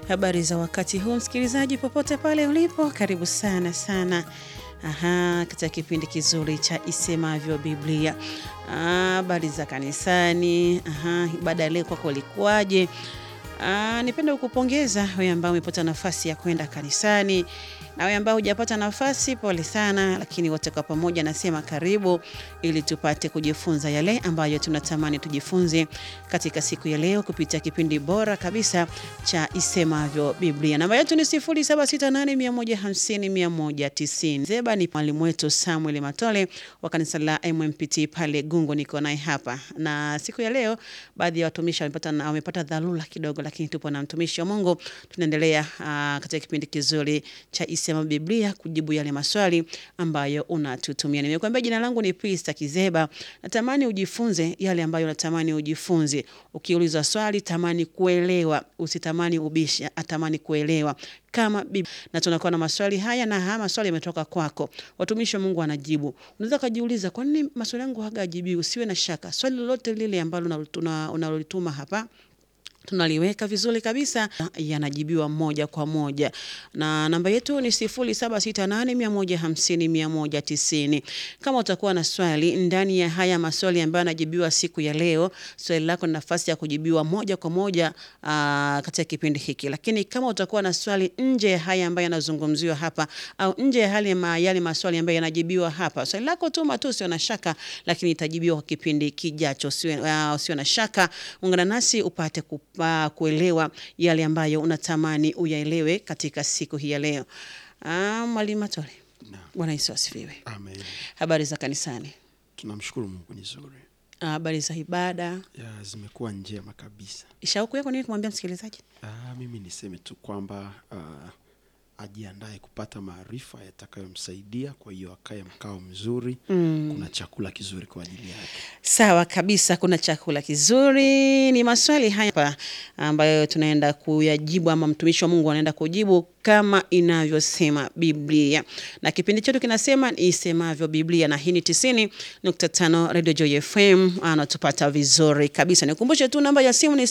Habari za wakati huu msikilizaji popote pale ulipo, karibu sana. Katika kipindi kizuri cha Isemavyo Biblia. Habari za kanisani, ibada leo kwako ilikuwaje? Nipenda kukupongeza wewe ambao umepata nafasi ya kwenda kanisani, na wewe ambao hujapata nafasi pole sana, lakini wote kwa pamoja nasema karibu ili tupate kujifunza yale ambayo tunatamani tujifunze katika siku ya leo kupitia kipindi bora kabisa cha Isemavyo Biblia. Namba yetu ni 0768150190. Zeba ni mwalimu wetu Samuel Matole wa kanisa la MMPT pale Gungu, niko naye hapa. Na siku ya leo baadhi ya watumishi wamepata dharura kidogo, lakini tupo na mtumishi wa Mungu. Tunaendelea katika kipindi kizuri cha Isemavyo Biblia kujibu yale maswali ambayo unatutumia. Nimekuambia jina langu ni Priesta Kizeba. Natamani ujifunze yale ambayo unatamani ujifunze. Ukiulizwa swali tamani kuelewa, usitamani ubisha, atamani kuelewa kama Biblia. Na tunakuwa na maswali haya, na haya maswali yametoka kwako. Watumishi wa Mungu wanajibu. Unaweza kujiuliza kwa nini maswali yangu hagajibiwi? Usiwe na shaka. Swali lolote lile ambalo unalolituma hapa tunaliweka vizuri kabisa, yanajibiwa moja kwa moja. Na namba yetu ni 0768150190. Kama utakuwa na swali ndani ya haya maswali ambayo yanajibiwa siku ya leo, swali lako na nafasi ya kujibiwa moja kwa moja katika kipindi hiki. Lakini kama utakuwa na swali nje ya haya ambayo yanazungumziwa hapa, au nje ya yale maswali ambayo yanajibiwa hapa, swali lako tuma tu, sio na shaka, lakini itajibiwa kwa kipindi kijacho. Sio na shaka, ungana nasi upate kuelewa yale ambayo unatamani uyaelewe katika siku hii ya leo. Mwalimu Matole. Bwana Yesu asifiwe. Amen. Habari za kanisani? Tunamshukuru Mungu ni nzuri. Habari za ibada? Zimekuwa njema kabisa. Shauku yako nini kumwambia msikilizaji? Mimi niseme tu kwamba ajiandae kupata maarifa yatakayomsaidia, kwa hiyo akae mkao mzuri. Kuna chakula kizuri kwa ajili yake. Sawa kabisa, kuna chakula kizuri. Ni maswali haya ambayo tunaenda kuyajibu, ama mtumishi wa Mungu anaenda kujibu kama inavyosema Biblia. Na kipindi chetu kinasema Isemavyo Biblia, na hii ni 90.5 Radio Joy FM. Anatupata vizuri kabisa. Nikukumbushe tu namba ya simu ni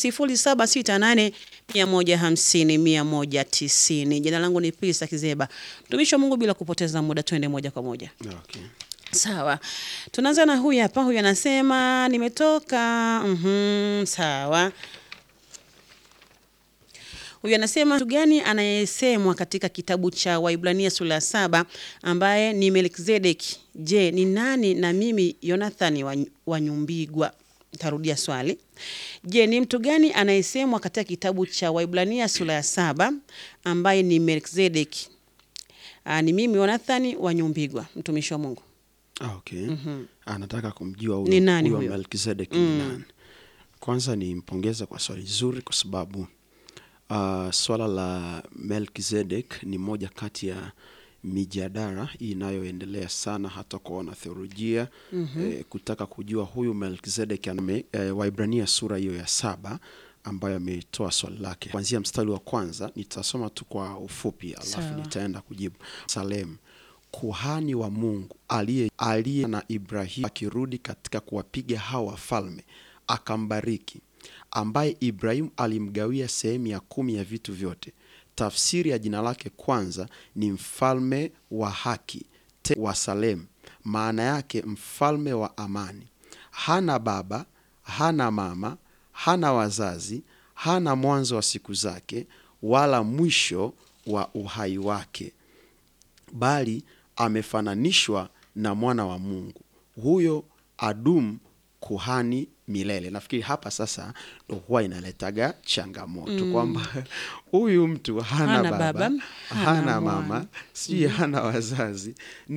0768150190. Jina langu ni Priesta Kizeba. Mtumishi wa Mungu, bila kupoteza muda tuende moja kwa moja. Okay. Sawa. Tunaanza na huyu hapa. Huyu anasema nimetoka. Sawa. Huyu anasema mtu gani anayesemwa katika kitabu cha Waibrania sura ya 7 ambaye ni Melkizedeki? Je, ni nani na mimi Yonathani wa Nyumbigwa? Tarudia swali. Je, ni mtu gani anayesemwa katika kitabu cha Waibrania sura ya 7 ambaye ni Melkizedeki? Ni mimi Yonathani wa Nyumbigwa, mtumishi wa Mungu. Okay. Anataka kumjua Ni nani huyo Melkizedeki ni nani. Kwanza nimpongeza kwa swali zuri, kwa sababu swala la Melkizedek ni moja kati ya mijadala inayoendelea sana hata kwa wanatheolojia. Kutaka kujua huyu Melkizedek. Waibrania sura hiyo ya 7 ambayo ametoa swali lake kuanzia mstari wa kwanza, nitasoma tu kwa ufupi alafu nitaenda kujibu. Salem, kuhani wa Mungu aliye na Ibrahimu akirudi katika kuwapiga hawa wafalme akambariki, ambaye Ibrahimu alimgawia sehemu ya 10 ya vitu vyote. Tafsiri ya jina lake kwanza ni mfalme wa haki wa Salem, maana yake mfalme wa amani. Hana baba, hana mama, hana wazazi, hana mwanzo wa siku zake wala mwisho wa uhai wake, bali amefananishwa na mwana wa Mungu, huyo adumu kuhani milele. Nafikiri hapa sasa ndo huwa inaletaga changamoto kwamba huyu mtu hana baba, hana mama, sijui hana wazazi.